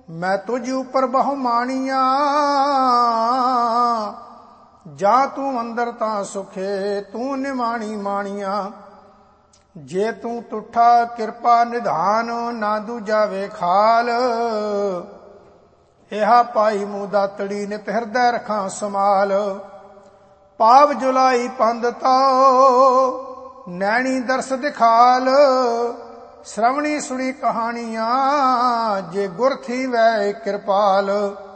मैं तुझ ऊपर बहु माणिया, जा तू अंदर तां सुखे तू निमाणी माणिया। जे तू तुठा किरपा निधान, ना दूजा वे खाल। इहा पाई मूं दातड़ी नित हिरदै रखां समाल। पाव जुलाई पंद ताओ, नैणी दर्श दिखाल। श्रवणी सुणी कहानियां, जे गुर थी वै किरपाल।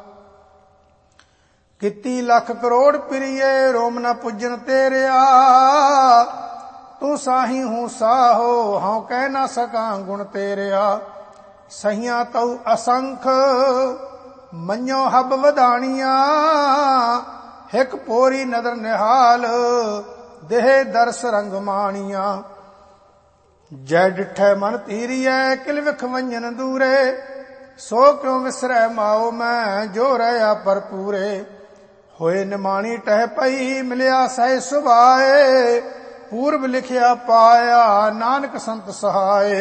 किती लख करोड़ प्रिये, रोम न पुजन तेरिया। तू साही हूं साहो, हूं कह न सकां गुण तेरिया। सहियां तऊ असंख, मन्यो हब वधाणिया। हिक पोरी नदर निहाल, देह दर्श रंग माणिया। जै डिठै मन तीरियै, किल विख वंजन दूरे। सो क्यों विसरै माओ मैं, जो रहा पर पूरे। होए निमाणी टह पई, मिलिया सह सुभाए। पूर्व लिखिया पाया, नानक संत सहाय।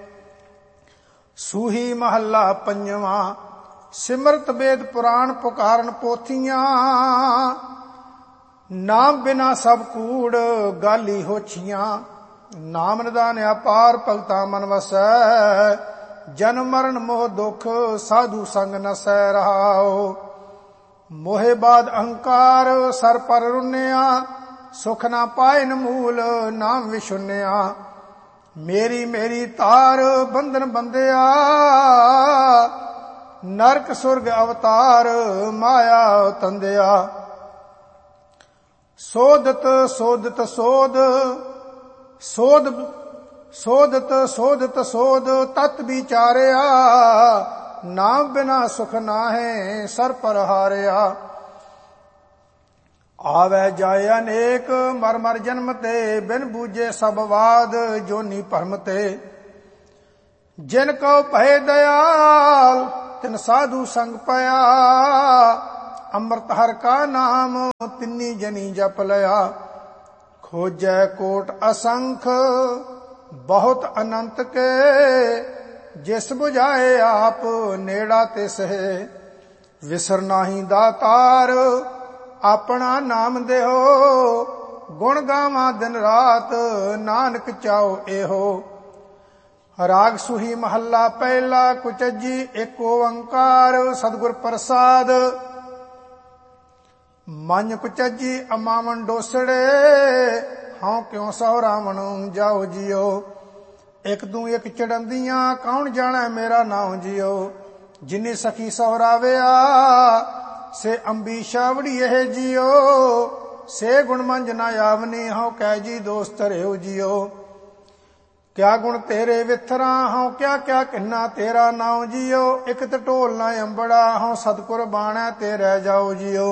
सूही महला पंजवा। सिमरत वेद पुराण पुकारन पोथियां। नाम बिना सब कूड़, गाली होछियां। नाम निदान अपार, भगता मन वसै। जन्म मरण मोह दुख, साधु संग न सह रहाओ। मोहे बाद अहंकार, सर पर रुनिया। सुख न पाइन मूल, नाम विशुन्या। मेरी मेरी तार, बंधन बंदिया। नरक सुरग अवतार, माया तंदिया। सोदत सोदत सोद, सोदत सोदत सोद, तत विचारिया। नाम बिना सुख नाहे, सर पर हारिया। आवे जाए अनेक, मर मर जन्म ते। बिन बूझे सब वाद, जोनी भरम ते। जिन को भय दयाल, तिन साधु संग पया। अमृत हर का नाम, तिन्नी जनी जप लया। खोजै कोट असंख, बहुत अनंत के। जिस बुझाए आप, नेड़ा तिस है। विसर नाही दातार, अपना नाम देहो। गुण गावां दिन रात, नानक चाओ एहो। राग सुही महला पहला। कुचजी एक ओंकार, सतगुर प्रसाद। मन कुचजी अमावन डोसड़े, हाँ क्यों सौ रावण जाओ जियो। एक दू एक चढ़ंदियां, कौन जाने मेरा नाम जियो। जिन्नी सखी सहराविया, से अंबीशा वड़िए जियो। से गुण मंज ना आवनी, हाँ कह जी दोस्त रेहो जियो। क्या गुण तेरे विथरा, हाँ क्या क्या किन्ना तेरा नाम जियो। एक टोल ना अंबड़ा, हाँ सतगुर बाणै ते रह जाओ जियो।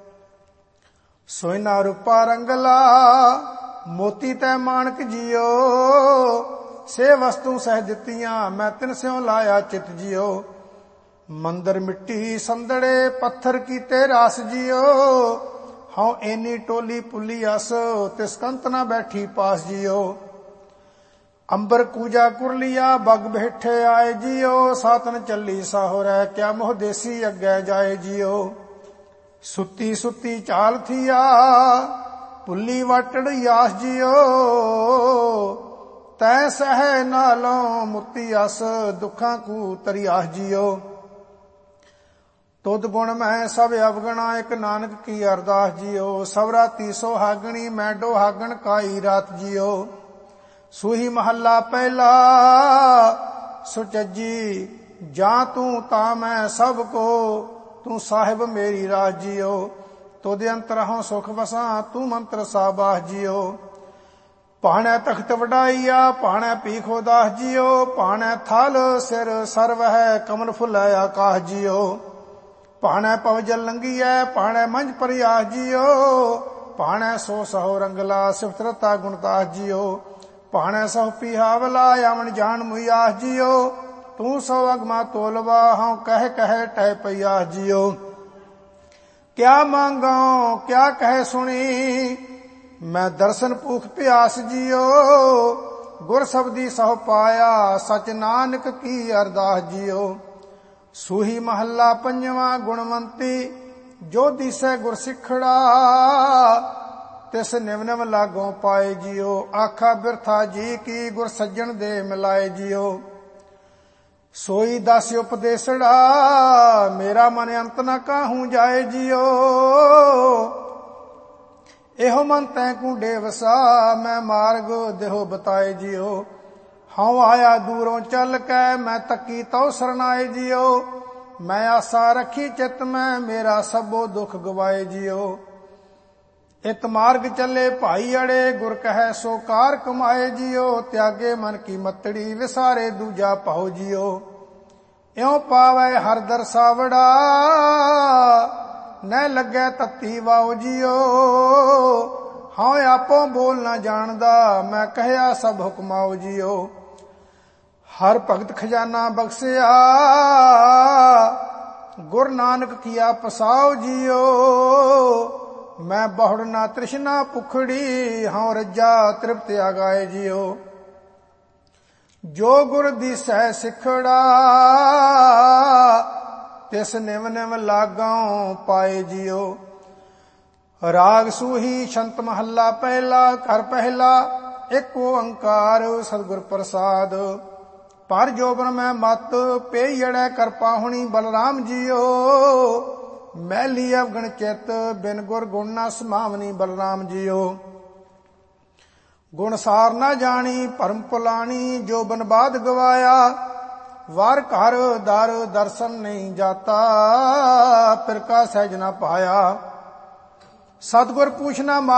सोना रूपा रंगला, मोती तै माणक जियो। से वस्तु सह दित्तियां, मैं तिन स्यों लाया चित जियो। मंदर मिट्टी संदड़े, पत्थर कीते रास जियो। हाँ एनी टोली पुली अस, तिस कंत ना बैठी पास जियो। अंबर कूजा कुरलिया, बग बैठे आए जियो। सातन चली साहो रै, क्या मोह देसी अग्गै जाए जियो। सुती सुती चाल थिया, पुली वाटड़ यास जियो। तै सह नालों मुक्ति अस, दुखां कू तरियास जियो। तुद गुण मैं सब अवगणा, एक नानक की अरदास जियो। सब राती सोहागणी, मैं डोहागण काई रात जियो। सूही महला पहला। सुचजी जा तू ता मैं सबको, तू साहिब मेरी राज जियो। तुद अंतर हों सुख वसा, तू मंत्र साबाह जियो। पाणै तख्त वडाइया, पाणै पीखो दास जियो। पाणै थाल सिर सर्व है, कमल फुलै आकाश जियो। पाणै पवजल लंघियै, पाणै मंझ परियास जियो। पाणै सो सहो रंगला, सिफतरता गुणदास जियो। पाणै सहो पिहावला, आवन जान मुयास जियो। तू सो अगमा तोलवा, हाँ कह कह टह पया जियो। क्या मांगो क्या कह सुनी, मैं दर्शन भूख प्यास जियो। गुर शब्दी सह पाया, सच नानक की अरदास जियो। ਸੂਹੀ ਮਹੱਲਾ ਪੰਜਵਾਂ। ਗੁਣਵੰਤੀ ਜੋ ਦਿਸੈ ਗੁਰ ਸਿੱਖੜਾ, ਤਿਸ ਨਿਵ ਨਿਵ ਲਾਗੋਂ ਪਾਏ ਜਿਉ। ਆਖਾ ਬਿਰਥਾ ਜੀ ਕੀ ਗੁਰ ਸੱਜਣ ਦੇ ਮਿਲਾਏ ਜਿਉ। ਸੋਈ ਦਸ ਉਪਦੇਸੜਾ, ਮੇਰਾ ਮਨ ਅੰਤ ਨ ਕਾਹੂ ਜਾਏ ਜਿਉ। ਇਹੋ ਮਨ ਤੈ ਕੂਡੇ ਵਸਾ, ਮੈਂ ਮਾਰਗ ਦੇਹੋ ਬਤਾਏ ਜਿਉ। ਹਉ ਆਇਆ ਦੂਰੋਂ ਚੱਲ ਕੇ, ਮੈਂ ਤੱਕੀ ਤਉ ਸਰਨਾਏ ਜਿਉ। ਮੈਂ ਆਸਾ ਰੱਖੀ ਚਿਤ ਮੈਂ, ਮੇਰਾ ਸਭੋ ਦੁਖ ਗਵਾਏ ਜਿਉ। ਇਤ ਮਾਰਗ ਚੱਲੇ ਭਾਈ ਅੜੇ, ਗੁਰ ਕਹੈ ਸੋ ਕਾਰ ਕਮਾਏ ਜਿਉ। ਤਿਆਗੇ ਮਨ ਕੀ ਮਤੜੀ, ਵਿਸਾਰੇ ਦੂਜਾ ਭਾਉ ਜਿਉ। ਇਉ ਪਾਵੈ ਹਰ ਦਰਸਾਵੜਾ, ਨਹਿ ਲੱਗੈ ਤਤੀ ਵਾਉ ਜਿਉ। ਹਉ ਆਪੋ ਬੋਲ ਨਾ ਜਾਣਦਾ, ਮੈਂ ਕਹਿਆ ਸਭ ਹੁਕਮਾਉ ਜਿਉ। ਹਰ ਭਗਤ ਖਜ਼ਾਨਾ ਬਖਸ਼ਿਆ, ਗੁਰ ਨਾਨਕ ਕੀਆ ਪਸਾਉ ਜਿਉ। ਮੈਂ ਬਹੁੜ ਨਾ ਤ੍ਰਿਸ਼ਨਾ ਭੁਖੜੀ, ਹਉ ਰੱਜਾ ਤ੍ਰਿਪਤ ਆਗਾਏ ਜਿਉ। ਜੋ ਗੁਰ ਦੀਸੈ ਸਿਖੜਾ, ਤਿਸ ਨਿਵ ਨਿਵ ਲਾਗਾਂ ਪਾਏ ਜਿਉ। ਰਾਗ ਸੂਹੀ ਛੰਤ ਮਹੱਲਾ ਪਹਿਲਾ। ਘਰ ਪਹਿਲਾ ਇੱਕ ਓੰਕਾਰ ਸਤਿਗੁਰ ਪ੍ਰਸਾਦ। ਪਰ ਜੋਬਨ ਮੈਂ ਮਤ ਪੇਈੜੈ ਕਰ ਪਾਹੁਣੀ ਬਲਰਾਮ ਜਿਉ। ਮੈਲੀ ਅਵਗਣ ਚਿਤ ਬਿਨ ਗੁਰ ਗੁਣ ਨਾ ਸਮਾਵਨੀ ਬਲਰਾਮ ਜਿਉ। ਗੁਣ ਸਾਰ ਨਾ ਜਾਣੀ ਭਰਮ ਪੁਲਾਣੀ, ਜੋ ਬਨਬਾਦ ਗਵਾਇਆ। ਵਾਰ ਘਰ ਦਰ ਦਰਸ਼ਨ ਨਹੀਂ ਜਾਤਾ, ਫਿਰ ਕਾ ਸਹਿਜ ਨਾ ਪਾਇਆ। ਸਤਿਗੁਰ ਪੂਛਨਾ